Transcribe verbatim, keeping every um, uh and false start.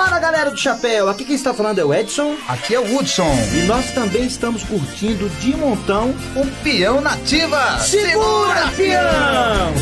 Fala, galera do Chapéu, aqui quem está falando é o Edson. Aqui é o Hudson. E nós também estamos curtindo de montão o Peão Nativa. Segura, peão!